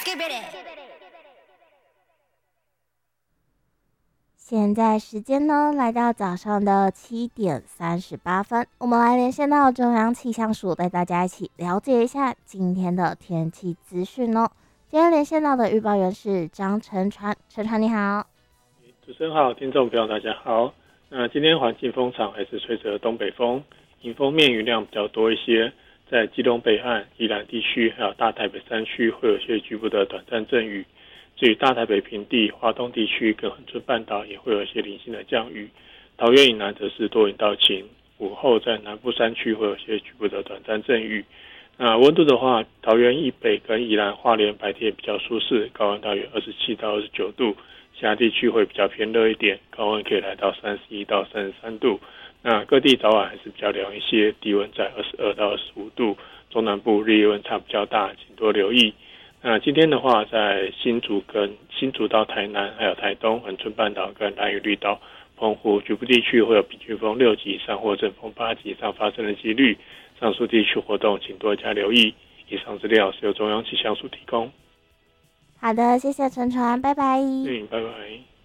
现在时间呢来到早上的7:38，我们来连线到中央气象署，带大家一起了解一下今天的天气资讯哦。今天连线到的预报员是张晨传，晨传你好。 主持人好，听众朋友大家好。那今天环境风场还是吹着东北风，迎风面雨量比较多一些，在基隆北岸、宜兰地区还有大台北山区会有一些局部的短暂阵雨。至于大台北平地、华东地区跟恒春半岛也会有一些零星的降雨。桃园以南则是多云到晴，午后在南部山区会有一些局部的短暂阵雨。那温度的话，桃园以北跟宜兰花莲白天比较舒适，高温大约27到29度，其他地区会比较偏热一点，高温可以来到31到33度。那各地早晚还是比较凉一些，低温在22到25度，中南部日夜温差比较大，请多留意。那今天的话，在新竹到台南，还有台东、恒春半岛跟兰屿绿岛、澎湖局部地区会有平均风6级以上或阵风8级以上发生的几率。上述地区活动请多加留意。以上资料是由中央气象署提供。 好的，谢谢晨传，拜拜。 拜拜。